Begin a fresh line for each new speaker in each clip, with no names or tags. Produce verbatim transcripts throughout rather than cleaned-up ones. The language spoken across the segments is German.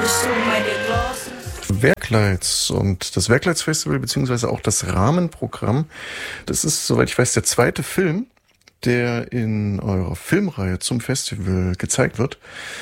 Werkleids und das Werkleidsfestival beziehungsweise auch das Rahmenprogramm. Das ist, soweit ich weiß, der zweite Film, der in eurer Filmreihe zum Festival gezeigt wird.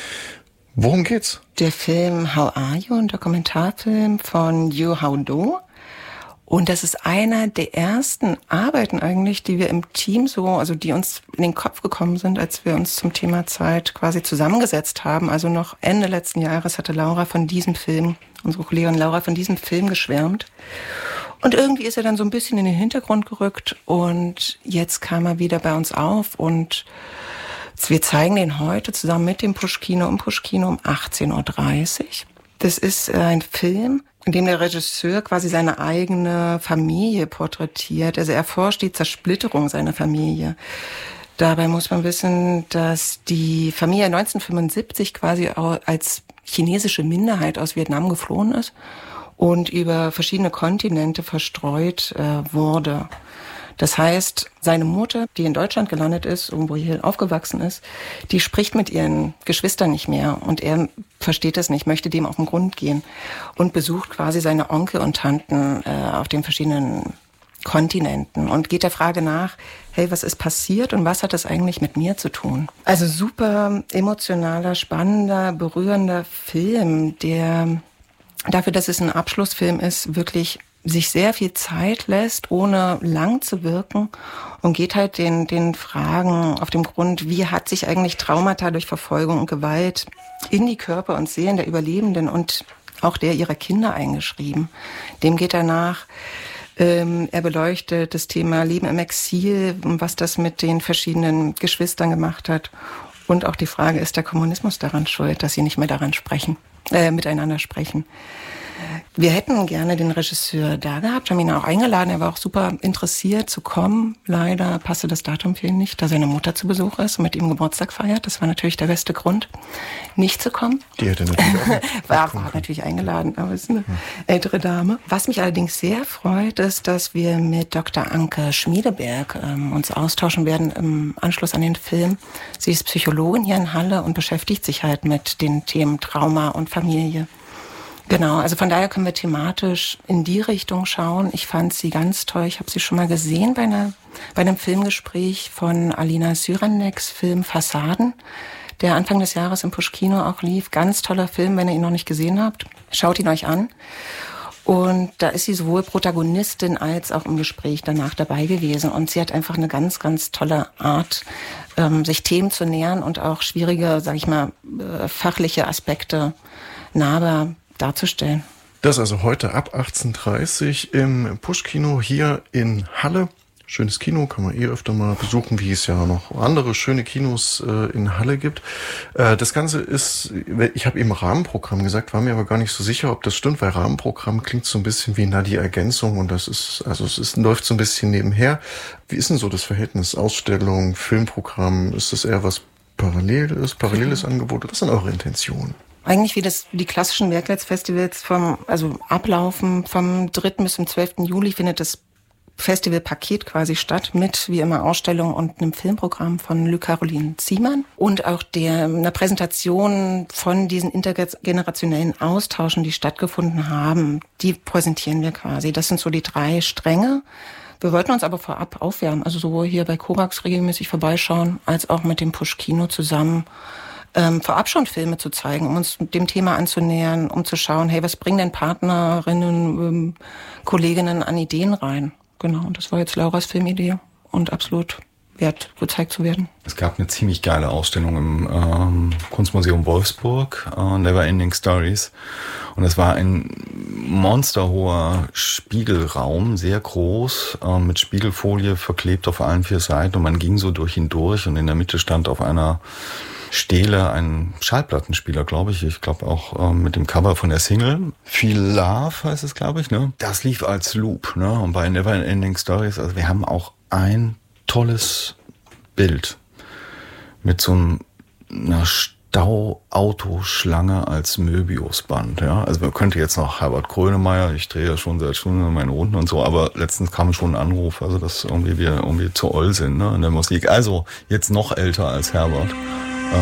Worum geht's?
Der Film How Are You, ein Dokumentarfilm von Yu Hao Do. Und das ist einer der ersten Arbeiten eigentlich, die wir im Team so, also die uns in den Kopf gekommen sind, als wir uns zum Thema Zeit quasi zusammengesetzt haben. Also noch Ende letzten Jahres hatte Laura von diesem Film, unsere Kollegin Laura von diesem Film geschwärmt. Und irgendwie ist er dann so ein bisschen in den Hintergrund gerückt und jetzt kam er wieder bei uns auf und wir zeigen den heute zusammen mit dem Pushkino im Pushkino um achtzehn Uhr dreißig. Das ist ein Film, in dem der Regisseur quasi seine eigene Familie porträtiert. Also er erforscht die Zersplitterung seiner Familie. Dabei muss man wissen, dass die Familie neunzehnhundertfünfundsiebzig quasi als chinesische Minderheit aus Vietnam geflohen ist und über verschiedene Kontinente verstreut äh, wurde. Das heißt, seine Mutter, die in Deutschland gelandet ist, irgendwo hier aufgewachsen ist, die spricht mit ihren Geschwistern nicht mehr. Und er versteht das nicht, möchte dem auf den Grund gehen und besucht quasi seine Onkel und Tanten äh, auf den verschiedenen Kontinenten und geht der Frage nach, hey, was ist passiert und was hat das eigentlich mit mir zu tun? Also super emotionaler, spannender, berührender Film, der dafür, dass es ein Abschlussfilm ist, wirklich sich sehr viel Zeit lässt, ohne lang zu wirken und geht halt den, den Fragen auf den Grund, wie hat sich eigentlich Traumata durch Verfolgung und Gewalt in die Körper und Seelen der Überlebenden und auch der ihrer Kinder eingeschrieben. Dem geht er nach. Ähm, er beleuchtet das Thema Leben im Exil, was das mit den verschiedenen Geschwistern gemacht hat. Und auch die Frage, ist der Kommunismus daran schuld, dass sie nicht mehr daran sprechen, äh, miteinander sprechen. Wir hätten gerne den Regisseur da gehabt, haben ihn auch eingeladen. Er war auch super interessiert zu kommen. Leider passte das Datum für ihn nicht, da seine Mutter zu Besuch ist und mit ihm Geburtstag feiert. Das war natürlich der beste Grund, nicht zu kommen.
Die hätte natürlich auch
war, war natürlich eingeladen, aber es ist eine ältere Dame. Was mich allerdings sehr freut, ist, dass wir mit Doktor Anke Schmiedeberg ähm, uns austauschen werden im Anschluss an den Film. Sie ist Psychologin hier in Halle und beschäftigt sich halt mit den Themen Trauma und Familie. Genau, also von daher können wir thematisch in die Richtung schauen. Ich fand sie ganz toll. Ich habe sie schon mal gesehen bei, einer, bei einem Filmgespräch von Alina Syrandeks Film Fassaden, der Anfang des Jahres im Pushkino auch lief. Ganz toller Film, wenn ihr ihn noch nicht gesehen habt. Schaut ihn euch an. Und da ist sie sowohl Protagonistin als auch im Gespräch danach dabei gewesen. Und sie hat einfach eine ganz, ganz tolle Art, ähm, sich Themen zu nähern und auch schwierige, sag ich mal, äh, fachliche Aspekte nahbar darzustellen.
Das also heute ab achtzehn Uhr dreißig im Pushkino hier in Halle. Schönes Kino, kann man eh öfter mal besuchen, wie es ja noch andere schöne Kinos äh, in Halle gibt. Äh, das Ganze ist, ich habe eben Rahmenprogramm gesagt, war mir aber gar nicht so sicher, ob das stimmt, weil Rahmenprogramm klingt so ein bisschen wie na die Ergänzung und das ist, also es ist, läuft so ein bisschen nebenher. Wie ist denn so das Verhältnis Ausstellung, Filmprogramm? Ist das eher was parallel ist, paralleles mhm. Angebot? Was sind eure Intentionen?
Eigentlich wie das, die klassischen Werkleitsfestivals vom, also ablaufen vom dritten bis zum zwölften Juli findet das Festivalpaket quasi statt mit, wie immer, Ausstellung und einem Filmprogramm von Lü Caroline Ziemann und auch der, einer Präsentation von diesen intergenerationellen Austauschen, die stattgefunden haben. Die präsentieren wir quasi. Das sind so die drei Stränge. Wir wollten uns aber vorab aufwärmen, also sowohl hier bei Korax regelmäßig vorbeischauen, als auch mit dem Pushkino zusammen Ähm, vorab schon Filme zu zeigen, um uns dem Thema anzunähern, um zu schauen, hey, was bringen denn Partnerinnen, ähm, Kolleginnen an Ideen rein? Genau, und das war jetzt Lauras Filmidee und absolut wert, gezeigt zu werden.
Es gab eine ziemlich geile Ausstellung im ähm, Kunstmuseum Wolfsburg, äh, Neverending Stories. Und es war ein monsterhoher Spiegelraum, sehr groß, äh, mit Spiegelfolie verklebt auf allen vier Seiten. Und man ging so durch ihn durch und in der Mitte stand auf einer Stele ein Schallplattenspieler, glaube ich. Ich glaube auch ähm, mit dem Cover von der Single. Feel Love heißt es, glaube ich, ne? Das lief als Loop, ne? Und bei Neverending Stories, also wir haben auch ein tolles Bild mit so einer Stauautoschlange als Möbiusband, ja. Also man könnte jetzt noch Herbert Grönemeyer, ich drehe ja schon seit Stunden meine Runden und so, aber letztens kam schon ein Anruf, also dass irgendwie wir irgendwie zu oll sind, ne, in der Musik. Also jetzt noch älter als Herbert.